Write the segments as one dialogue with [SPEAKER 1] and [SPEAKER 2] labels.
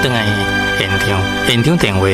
[SPEAKER 1] 等来现场电话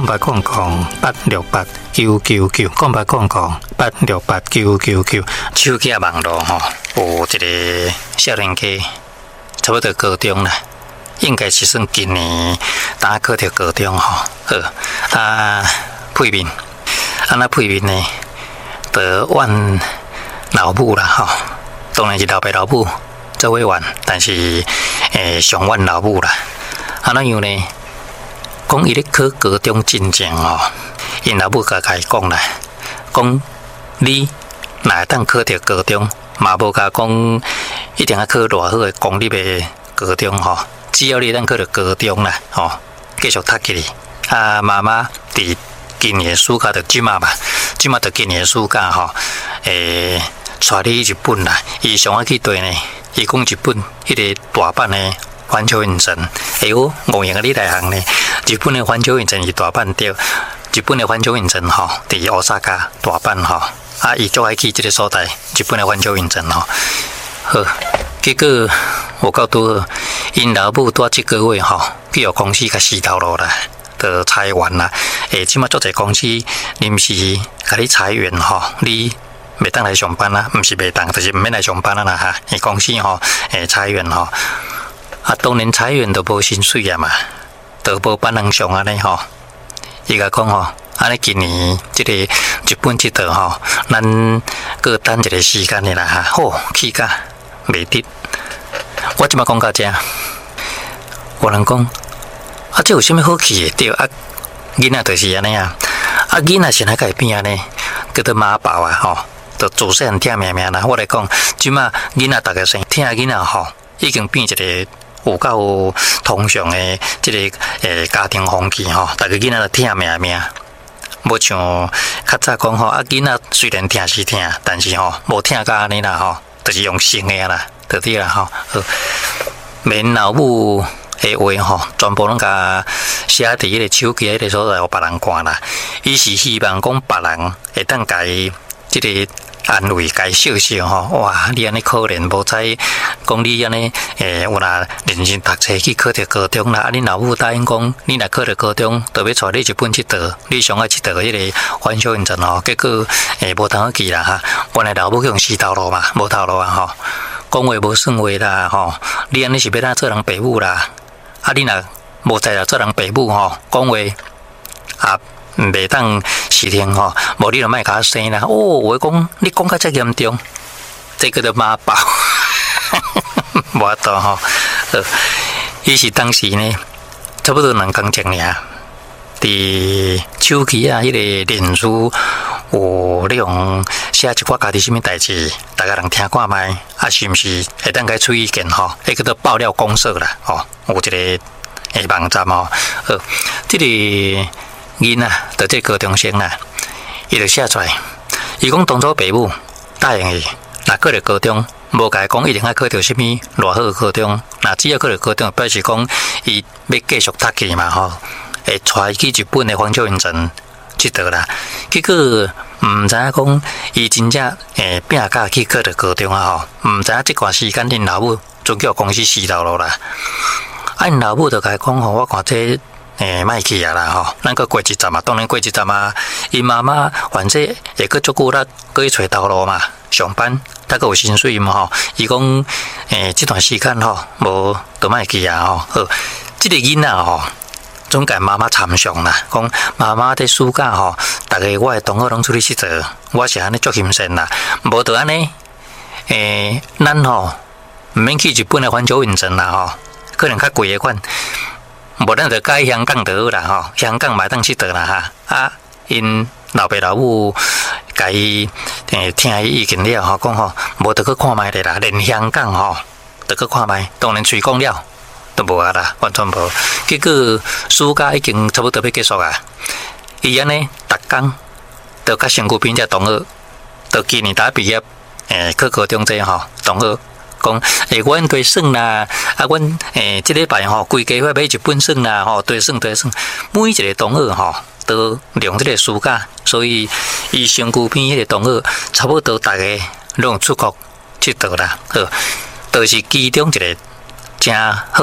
[SPEAKER 1] 0800-868-999，0800-868-999。手机网络吼，有一个少年家，差不多高中啦，应该是算今年打考到高中吼。好配面，那配面呢，就阮老母啦吼，当然是老爸老母做委员，但是上阮老母啦。那样呢？讲伊咧考高中进前吼，因老母甲伊讲啦，讲你若会当考到高中，嘛无甲讲一定要考偌好诶公立诶高中吼，只要你当考到高中啦，吼，继续读起哩。妈妈伫今年暑假就即马吧，即马就今年暑假吼，带你去日本啦。伊上爱去对呢，伊讲日本迄个大阪诶。环球影城，哎呦，五样你来行呢？日本的环球影城是大阪对，日本的环球影城吼，伫大阪大阪吼，伊就爱去这个所在，日本的环球影城吼。好，结果我告拄好，因老母带这个月吼，去互公司甲死头路啦，就裁员啦。即马足侪公司临时甲你裁员吼，你袂当来上班啦，毋是袂当，就是毋免来上班啦哈。伊公司吼，裁员吼。当然裁员都无薪水啊嘛，都无班人上安尼吼。伊甲讲吼，安尼今年即个日本即道吼，咱搁等一个时间的啦哈。好，去甲袂得。我即摆讲到这，有人讲这有啥物好去的？对囡仔就是安尼啊。囡仔先来改变安尼，叫做妈宝啊吼，就自细汉听命命啦。我来讲，即摆囡仔大家生听囡仔吼，已经变一个。有够通常的这个家庭风气吼，大家囡仔都听命命，无像较早讲吼，囡仔虽然听是听，但是吼无听甲安尼啦吼，就是用心的啦，对滴啦吼。免老母的话吼，全部拢甲写伫迄个手机迄个所在，互别人看啦。伊是希望讲别人会当甲伊即个。安慰该笑笑吼，哇！你安尼可怜，无知讲你安尼有若认真读册去考到高中啦。恁老母答应讲，你若考到高中，就要带你日本去佗，你上爱去佗迄个环球影城吼。结果无通去啦哈。原来老母用死头路嘛，无头路啊吼。讲话无算话啦吼。你安尼是要哪做人爸母啦？你若无在啦做人爸母吼，讲话袂当实听吼，无你就莫甲生啦。我讲你讲甲遮严重，这个叫做妈宝，无法度吼。伊是当时呢，差不多2工前尔，伫手机迄个脸书有内容写一寡家己什么代志，大家人听看卖，是毋是会当该出意见吼？迄个做爆料公社啦，吼，有一个网站吼，这个。囡仔在这高中生啦，伊就写出来。伊讲当初爸母答应伊，若考到高中，无甲伊讲一定要考到什么偌好高中，若只要考到高中，表示讲伊要继续读去嘛吼，会带去日本的环球影城去佗啦。结果毋知影讲伊真正拼甲去考到高中啊吼，毋知影这段时间恁老母就叫公司死头路啦。因老母就甲伊讲吼，我看这。莫去啊啦吼，咱个过一阵嘛，当然过一阵嘛。因妈妈反正会搁足久啦，搁去找头路嘛，上班，他个有薪水嘛吼。伊讲这段时间吼，无就莫去啊吼。好，这个囡仔吼，总甲妈妈参详啦，讲妈妈在暑假吼，逐个我的同学拢出去佚佗，我是安尼足欣赏啦。无就安尼，咱吼毋免去日本的环球影城啦吼，可能较贵的款。无咱就改香港就好啦吼，香港嘛当去佗啦哈。因老爸老母甲伊听伊意见了吼，讲吼无得去看卖咧啦，连香港吼得去看卖，当然吹讲了都无啊啦，完全无。结果暑假已经差不多要结束啊，伊安尼逐工都甲身躯边只同学，到今年大毕业考高中这吼同学。讲阮对算啦，阮即礼拜吼规家伙买日本算啦，吼对算，每一个同学吼都利用即个暑假，所以伊身躯边迄个同学差不多大家拢出国去佗啦，就是其中一个真好的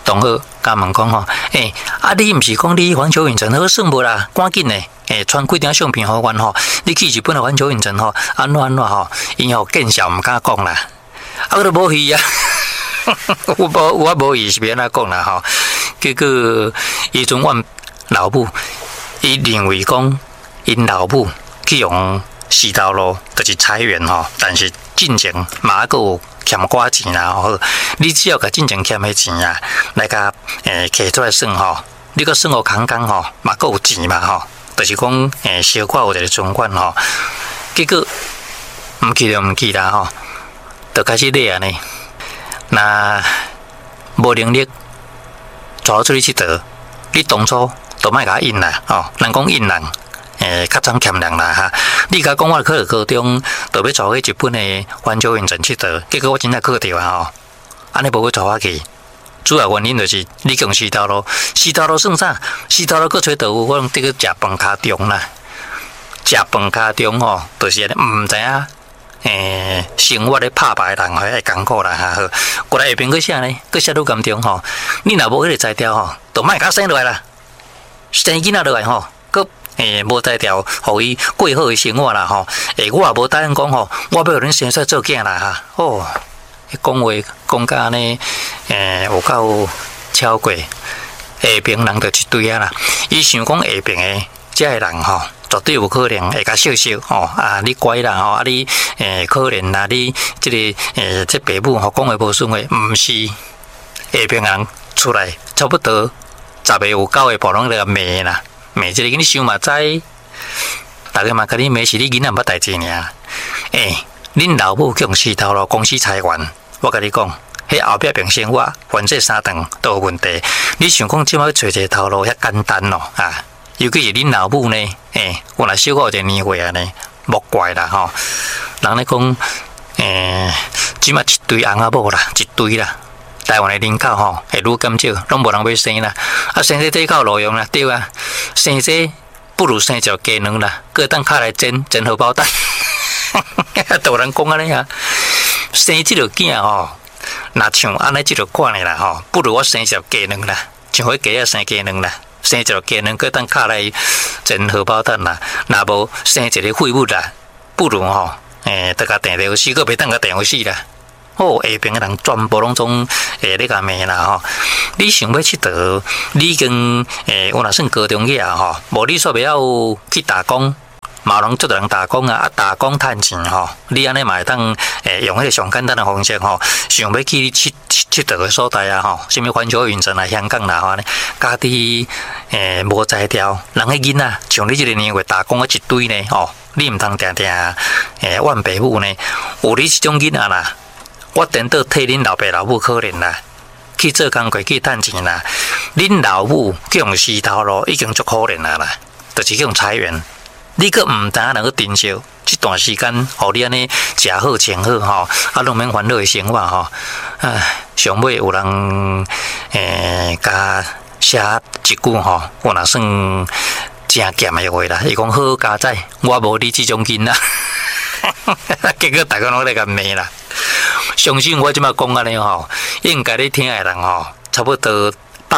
[SPEAKER 1] 同学甲问讲吼，你毋是讲你环球影城好算无啦？赶紧诶，传几张相片互阮吼，你去日本的环球影城吼，安怎吼，因吼见笑毋敢讲啦，我都无去啊。我无意是要安怎讲啦吼，结果伊阵阮老母，伊认为讲因老母去用四道路就是裁员吼，但是进前嘛还有欠寡钱啦吼，你只要甲进前欠的钱啊，来甲摕出来算吼，你个算互空工吼，嘛还有钱嘛吼，就是讲小可有一个存款吼，结果毋去就毋去啦吼，就开始咧安尼。那无能力带我出去佚佗，你当初都莫甲引啦，吼，人讲引人，较早欠人啦哈。你甲讲我考高中，就要带我去日本的环球影城佚佗，结果我真正考着啊吼，安尼无要带我去。主要原因就是你讲四道路，四道路算啥？四道路搁找倒有，我这个食饭卡中啦，食饭卡中吼，就是安尼，毋知影。生活咧拍牌人会艰苦啦哈，过来下边去写呢，去写愈严重吼。你若无迄个才调吼，就莫甲生落来啦，生囡仔落来吼，佮无才调，互伊过好诶生活啦吼。我也无答应讲吼，我要互恁生出来做囝啦哈。哦，讲话讲甲安尼，有够超过下边人就一堆啊啦。伊想讲下边诶遮个人吼。绝对有可能会甲笑笑吼你乖啦吼你可能啦你这爸母吼讲话无顺话，毋是下边人出来差不多10个有9个部拢来骂啦，骂这个你想嘛知，大家嘛甲你骂是你囡仔毋捌代志尔。恁老母用四头路公司裁员，我甲你讲，迄后壁变生活，反正3顿都有问题。你想讲即摆找一个头路遐简单咯啊？尤其是恁老母呢，我若小可有一个年岁啊呢，莫怪啦吼。人咧讲，即马一堆翁仔某啦，一堆啦。台湾的人口吼会愈减少，拢无人要生啦。啊，生这靠路用啦，对啊。生这不如生条鸡卵啦，搁当卡来煎荷包蛋。都有人讲安尼啊，生即个囝吼，若像安尼即个款的啦吼，不如我生条鸡卵啦，像迄鸡仔生鸡卵啦。生一个鸡卵，搁当卡来煎荷包蛋啦。若无生一个废物啦，不如吼，得甲电游戏，搁袂当甲电游戏啦。下边的人全部拢总咧甲骂啦吼。你想要佚佗，你已经我若算高中去啊吼，无你煞袂晓去打工。嘛有人做人打工啊，打工趁钱吼，你安尼嘛会当用迄个上简单的方式吼，想要去佚佗的所在啊吼，什么环球影城啊、香港啦吼，家己无才调，人个囡仔像你这个年月打工啊一堆呢吼，你毋通定定怨爸母呢，有你这种囡仔啦，我等到替恁老爸老母可怜啦，去做工课去趁钱啦，恁老母去用四头路已经足可怜啦，就是去用裁员。你阁毋知影能够珍惜这段时间，互你安尼食好穿好吼，啊，拢免烦恼的生活吼。上尾有人甲写一句吼，我若算正咸的话啦。伊讲好家仔，我无你这种囡仔，结果大家拢在甲骂啦。相信我即摆讲安尼吼，应该咧听的人吼，差不多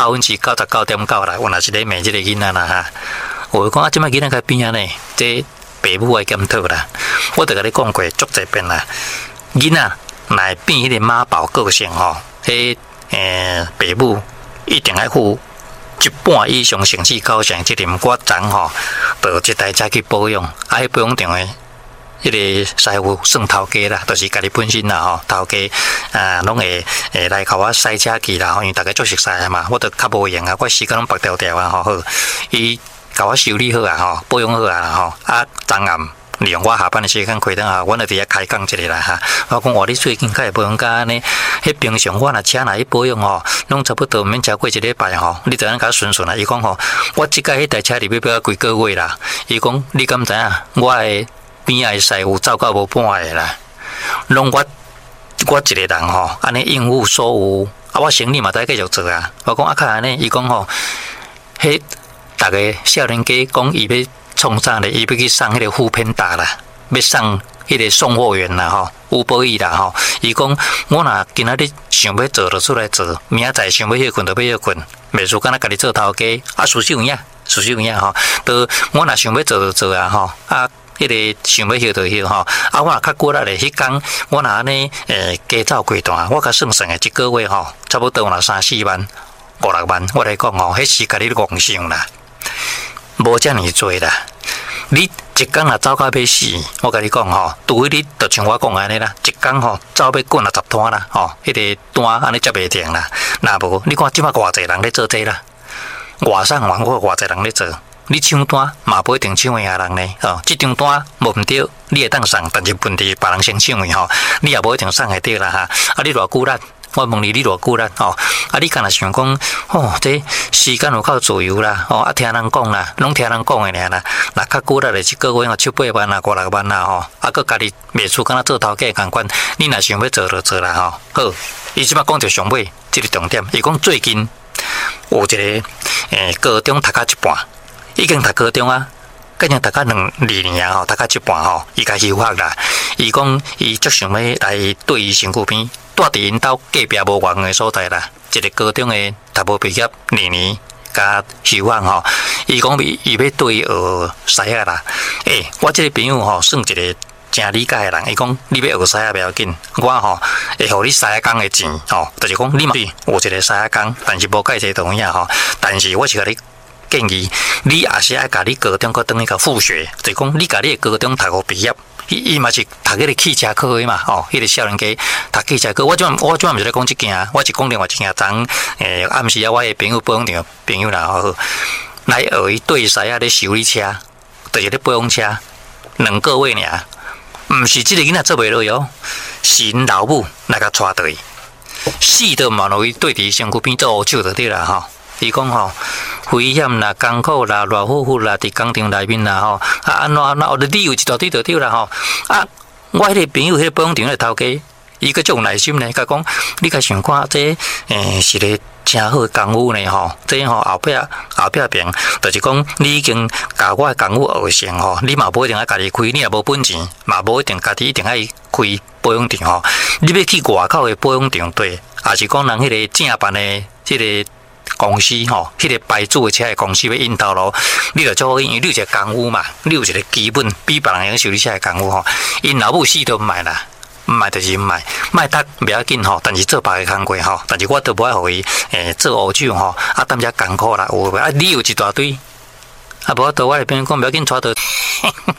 [SPEAKER 1] 99.9%啦，我若是咧骂这个囡仔啦哈。我讲即摆囡仔较边啊呢？这爸母爱检讨啦。我著甲你讲过足侪遍啦。囡仔来变迄个妈宝个性吼，迄爸母一定爱付一半以上甚至9成责任，我昨吼就一台车去保养，迄保养场诶。迄个师傅算头家啦，就是家己本身啦吼，头家拢会来甲我洗车去啦，因为大家做熟悉啊嘛，我都较无闲啊，我时间拢白条条啊吼，好，伊甲我修理好啊吼，保养好啊吼，昨暗利用我下班的时间开灯啊，阮就伫遐开讲一个啦哈。我讲哇，你最近较会保养甲安尼？迄平常我若车若去保养吼，拢差不多免超过一礼拜吼，你就安甲顺顺啊。伊讲吼，我即摆迄台车入要几个月啦。伊讲你敢知影？我的边仔师傅走到无半个啦，拢我一个人吼，安尼应付所有啊，我生意嘛在继续做啊。我讲较安尼，伊讲吼，迄逐个少年家讲伊要创啥咧？伊要去送迄个副片达啦，要送迄个送货员啦吼，有保伊啦吼。伊讲我若今仔日想要做就出来做，明仔载想要休困就要休困，袂输敢若家己做头家，啊，事实有影，事实有影吼。都我若想要做就做啊吼，啊。迄个想要休就休吼，啊，我若较过来咧，迄工我若安尼加走几段，我甲算算诶，一个月吼，差不多若3-4万、5-6万，我来讲吼，迄是家己妄想啦，无遮尔多啦。你一工若走到要死，我甲你讲吼，除非你就像我讲安尼啦，一工吼走要滚10摊啦，吼，迄个单安尼才袂停啦。若无，你看即摆偌济人咧做这啦，外省话我偌济人咧做。你抢单嘛不一定抢赢人呢，哦，这张单无毋对，你会当送，但是问题别人先抢去吼，你也无一定送会到啦哈。啊，你偌久啦？我问你偌久啦？哦，啊，你敢若想讲，哦，这时间有够自由啦，哦，啊，听人讲啦，拢听人讲的尔啦。若较久啦，咧一个月哦7-8万啊，5-6万啦吼，啊，佮家己袂输敢若做头家共款。你若想要做就做啦吼。好，伊即摆讲着上尾即个重点，伊讲最近有一个高中读到一半。已经读高中啊，竟然读到2年啊吼，读到一半吼，伊家休学啦。伊讲伊足想要来对伊身躯边，住伫因兜隔壁无远诶所在啦。一个高中诶读无毕业2年加休学吼，伊讲伊要对学西啊啦。我即个朋友吼算一个真理解诶人，伊讲你要学西啊不要紧，我吼会互你西啊工诶钱吼，就是讲你嘛有一个西啊工，但是无介济同样吼，但是我是甲你。建议你也是爱甲你高中搁转去甲复学，就是讲你甲你高中读好毕业，伊嘛是读迄个汽车科的嘛，哦，迄个少年家读汽车科。我即毋是咧讲即件，我是讲另外一件。昨暗时啊，我的朋友保养场朋友啦，吼，来学伊对西啊咧修理车，就是咧保养车，2个月尔，毋是即个囡仔做袂落哦，是因老母来甲带倒去，死都嘛落去对伫身躯边做乌手就对啦吼。伊讲吼，危险啦、艰苦啦、热乎乎啦，伫工厂内面啦吼，啊安怎，我理由一大堆就对啦吼。啊，我迄个朋友，迄个保养厂的头家，伊个足有耐心呢，甲讲，你甲想看这是个真好的功夫呢吼，这吼后壁边，就是讲你已经甲我的功夫学成吼，你嘛无一定爱家己开，你也无本钱，嘛无一定家己一定爱开保养厂吼。你要去外口的保养厂对，也是讲人迄个正办的迄个。公司吼，迄个牌子的车的公司要引导咯，你就做，因为你有一个功夫嘛，你有一个基本，比别人用修理车的功夫吼，因老母死都毋卖啦，毋卖就是毋卖，卖得袂要紧吼，但是做别个工过吼，但是我都无爱互伊做乌手吼，啊，踮遮艰苦啦，有啊，你有一大堆，啊，无倒我来边讲袂要紧，带倒。